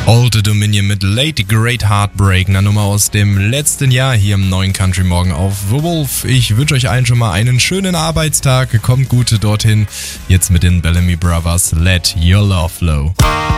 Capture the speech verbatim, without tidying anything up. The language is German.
Old Dominion mit Late Great Heartbreak, eine Nummer aus dem letzten Jahr hier im neuen Country Morgen auf The Wolf. Ich wünsche euch allen schon mal einen schönen Arbeitstag, kommt gut dorthin. Jetzt mit den Bellamy Brothers, Let Your Love Flow.